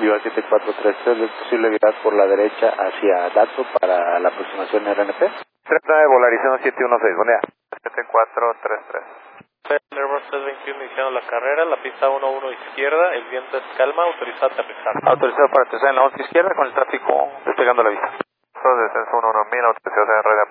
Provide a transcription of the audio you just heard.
Viva 7433, es posibilidad por la derecha hacia Dato para la aproximación RNP. 39, Volarizón 716, buen día. 7433. Airbus 321 iniciando la carrera, la pista 11 izquierda, el viento es calma, autorizado a aterrizar. Autorizado para aterrizar en la 11 izquierda con el tráfico despegando la vista. Descenso 11000, autorización en red